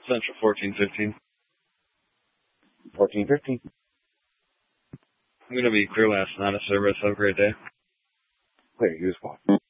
Central 1415. 1415. I'm going to be clear last night of service. Have a great day. Clear, you as well.